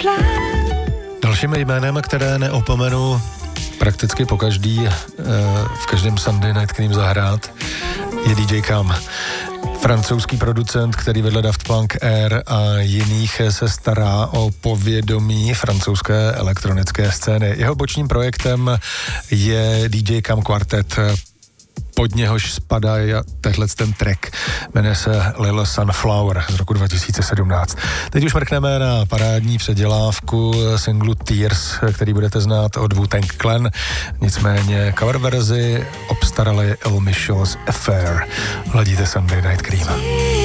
Dalším jménem, které neopomenu prakticky pokaždý, v každém Sunday Night, kterým zahrát, je DJ Kam. Francouzský producent, který vedle Daft Punk, Air a jiných se stará o povědomí francouzské elektronické scény. Jeho bočním projektem je DJ Kam Quartet. Pod něhož spadá tenhle ten track. Jmenuje se Little Sunflower z roku 2017. Teď už mrkneme na parádní předělávku singlu Tears, který budete znát od Wu-Tang Clan. Nicméně cover verzi obstarali El Michel's Affair. Hladíte Sunday Night Cream.